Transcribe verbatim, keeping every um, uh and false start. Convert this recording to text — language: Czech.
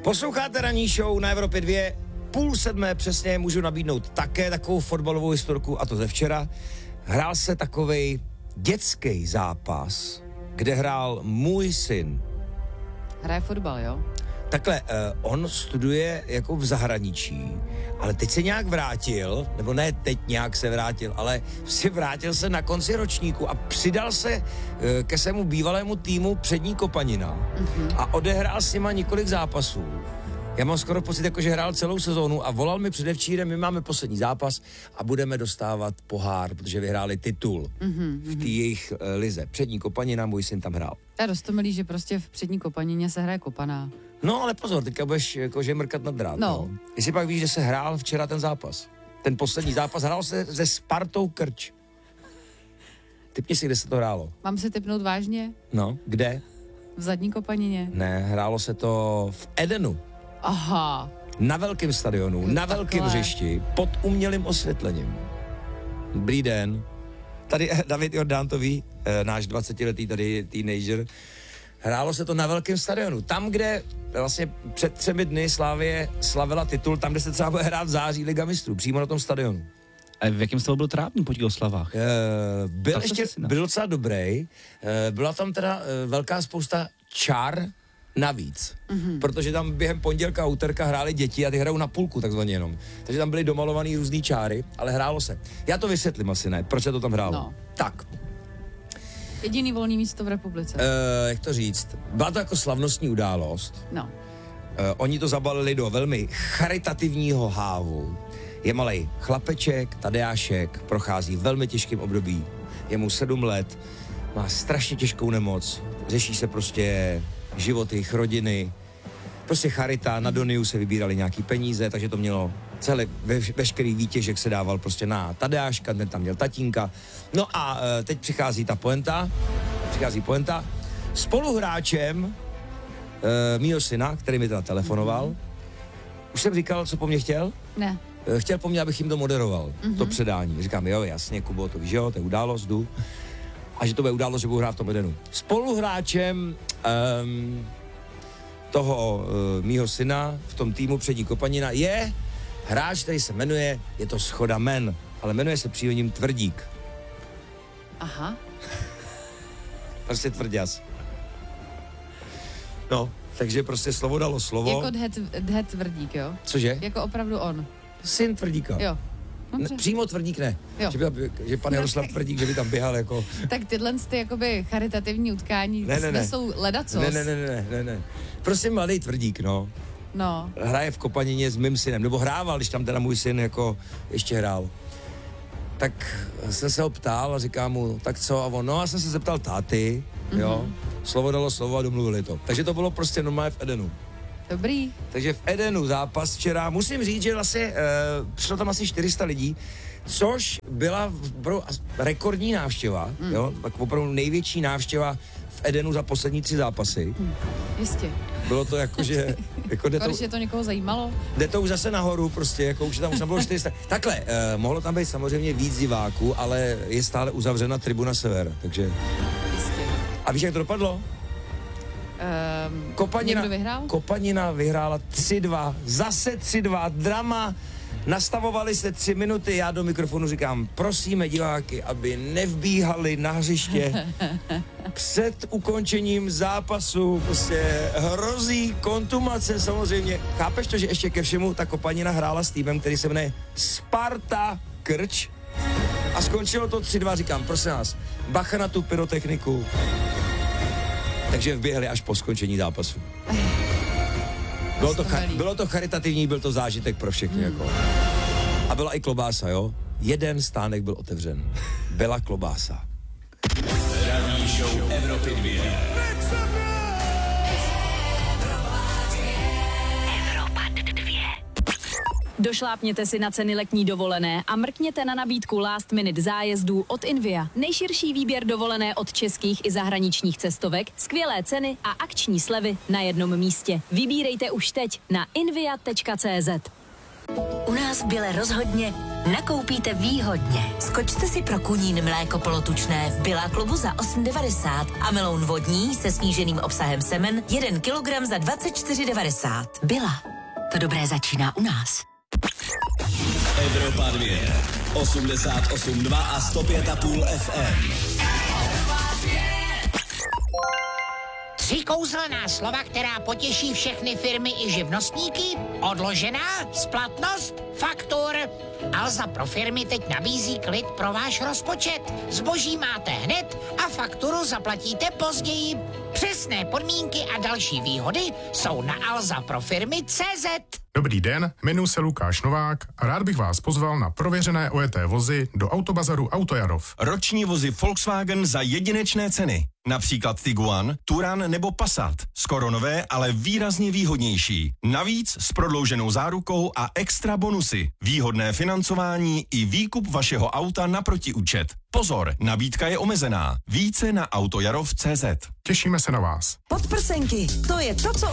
Posloucháte ranní show na Evropě dva, půl sedmé přesně, můžu nabídnout také takovou fotbalovou historku, a to ze včera. Hrál se takovej dětský zápas, kde hrál můj syn. Hraje fotbal, jo? Takhle, uh, on studuje jako v zahraničí, ale teď se nějak vrátil, nebo ne teď nějak se vrátil, ale si vrátil se na konci ročníku a přidal se uh, ke svému bývalému týmu Přední Kopanina mm-hmm. a odehrál s nima několik zápasů. Já mám skoro pocit, jako že hrál celou sezónu a volal mi předevčírem, my máme poslední zápas a budeme dostávat pohár, protože vyhráli titul mm-hmm. v té jejich uh, lize. Přední Kopanina, můj syn tam hrál. Já dost to milý, že prostě v Přední Kopanině se hraje kopaná. No, ale pozor, teďka budeš jakože mrkat nad drát. No. no. Jestli pak víš, že se hrál včera ten zápas. Ten poslední zápas hrál se se Spartou Krč. Typni si, kde se to hrálo. Mám se tipnout vážně? No, kde? V Zadní Kopanině. Ne, hrálo se to v Edenu. Aha. Na velkém stadionu, No, na velkém hřišti, pod umělým osvětlením. Dobrý den. Tady David Jordántový, náš dvacetiletý tady teenager. Hrálo se to na velkém stadionu. Tam, kde vlastně před třemi dny Slavie slavila titul, tam, kde se třeba bude hrát v září Liga mistrů, přímo na tom stadionu. A v jakém stavu byl trávník po těch oslavách? Uh, byl Tam ještě, byl docela dobrý. Uh, byla tam teda uh, velká spousta čár navíc. Mm-hmm. Protože tam během pondělka a úterka hráli děti a ty hrajou na půlku takzvaně jenom. Takže tam byly domalovaný různý čáry, ale hrálo se. Já to vysvětlím asi, ne? Proč se to tam hrálo? No. Tak. Jediný volný místo v republice. Uh, jak to říct? Byla to jako slavnostní událost. No. Uh, oni to zabalili do velmi charitativního hávu. Je malej chlapeček, Tadeášek, prochází velmi těžkým období. Je mu sedm let, má strašně těžkou nemoc, řeší se prostě život jejich rodiny. Prostě charita, na Doniu se vybírali nějaký peníze, takže to mělo celé, ve, veškerý výtěžek se dával prostě na Tadeáška, ten tam měl tatínka. No a uh, teď přichází ta poenta, přichází poenta. Spoluhráčem uh, mýho syna, který mi teda telefonoval, mm-hmm. už jsem říkal, co po mně chtěl? Ne. Uh, chtěl po mně, abych jim to moderoval, mm-hmm. to předání. Říkám, jo, jasně, Kubo, to víš, jo, to je událost, jdu. A že to bude událost, že budu hrát v tom Edenu. Spoluhráčem um, toho uh, mýho syna v tom týmu Přední Kopanina je hráč, který se jmenuje, je to Schoda Men, ale jmenuje se příjmením Tvrdík. Aha. Prostě Tvrďas. No, takže prostě slovo dalo slovo. Jako dhet, dhet Tvrdík, jo? Cože? Jako opravdu on. Syn Tvrdíka. Jo. Ne, přímo Tvrdík ne. Jo. Že, by, že pan Jaroslav Tvrdík, že by tam běhal jako... Tak tyhle ty jakoby charitativní utkání ne, ne, ne. jsou ledacos. Ne, ne, ne, ne, ne, ne. Prostě mladý Tvrdík, no. No. Hraje v Kopanině s mým synem, nebo hrával, když tam teda můj syn jako ještě hrál. Tak jsem se ho ptal a říkám mu, tak co? A on, no, já jsem se zeptal táty, mm-hmm. jo. Slovo dalo slovo a domluvili to. Takže to bylo prostě normálně v Edenu. Dobrý. Takže v Edenu zápas včera, musím říct, že vlastně uh, přišlo tam asi čtyři sta lidí, což byla opravdu rekordní návštěva, mm. jo, tak opravdu největší návštěva v Edenu za poslední tři zápasy. Mm. Jistě. Bylo to jako, že... Jako jde to, když je to někoho zajímalo? Jde to už zase nahoru, prostě, jako už tam už bylo čtyři sta. Takhle, uh, mohlo tam být samozřejmě víc diváků, ale je stále uzavřena tribuna Sever, takže... Jistě. A víš, jak to dopadlo? Um, Kopanina, někdo vyhrál? Kopanina vyhrála tři dva, zase tři dva, drama, nastavovali se tři minuty, já do mikrofonu říkám, prosíme diváky, aby nevbíhali na hřiště před ukončením zápasu, prostě hrozí kontumace samozřejmě. Chápeš to, že ještě ke všemu ta Kopanina hrála s týmem, který se jmenuje Sparta Krč a skončilo to tři dva, říkám, prosím nás, bacha na tu pyrotechniku. Takže vběhli až po skončení zápasu. Bylo to, cha- bylo to charitativní, byl to zážitek pro všechny. Hmm. Jako. A byla i klobása, jo? Jeden stánek byl otevřen. Byla klobása. Ranní show Evropy dva. Došlápněte si na ceny letní dovolené a mrkněte na nabídku last minute zájezdů od Invia. Nejširší výběr dovolené od českých i zahraničních cestovek, skvělé ceny a akční slevy na jednom místě. Vybírejte už teď na invia tečka cé zet. U nás v Běle rozhodně nakoupíte výhodně. Skočte si pro kunín mléko polotučné v Billa klubu za osm devadesát a meloun vodní se sníženým obsahem semen jeden kilogram za dvacet čtyři devadesát. Billa. To dobré začíná u nás. Evropa dvě, osmdesát osm dva a sto pět a půl F M. Tři kouzelná slova, která potěší všechny firmy i živnostníky. Odložená, splatnost, faktur. Alza pro firmy teď nabízí klid pro váš rozpočet. Zboží máte hned a fakturu zaplatíte později. Přesné podmínky a další výhody jsou na alza pro firmy tečka cé zet. Dobrý den, jmenuji se Lukáš Novák a rád bych vás pozval na prověřené ojeté vozy do Autobazaru Autojarov. Roční vozy Volkswagen za jedinečné ceny. Například Tiguan, Touran nebo Passat. Skoro nové, ale výrazně výhodnější. Navíc s prodlouženou zárukou a extra bonusy. Výhodné financování i výkup vašeho auta na protiúčet. Pozor, nabídka je omezená. Více na autojarov tečka cé zet. Těšíme se na vás. Podprsenky, to je to, co